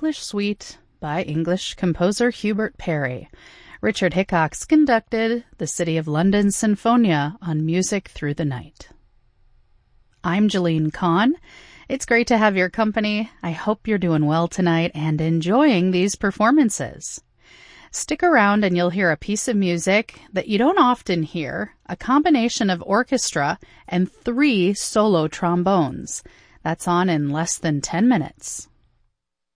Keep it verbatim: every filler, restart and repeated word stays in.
English Suite by English composer Hubert Parry. Richard Hickox conducted the City of London Sinfonia on Music Through the Night. I'm Jeline Kahn. It's great to have your company. I hope you're doing well tonight and enjoying these performances. Stick around and you'll hear a piece of music that you don't often hear, a combination of orchestra and three solo trombones. That's on in less than ten minutes.